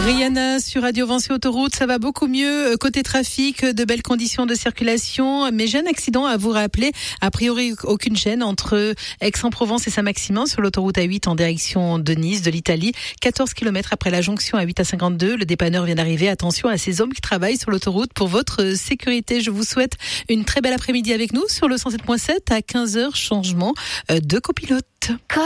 Rihanna sur Radio Vinci Autoroute, ça va beaucoup mieux côté trafic, de belles conditions de circulation, mais j'ai un accident à vous rappeler. A priori, aucune gêne entre Aix-en-Provence et Saint-Maximin sur l'autoroute A8 en direction de Nice, de l'Italie. 14 km après la jonction A8 à 52, le dépanneur vient d'arriver. Attention à ces hommes qui travaillent sur l'autoroute pour votre sécurité. Je vous souhaite une très belle après-midi avec nous sur le 107.7 à 15h, changement de copilote.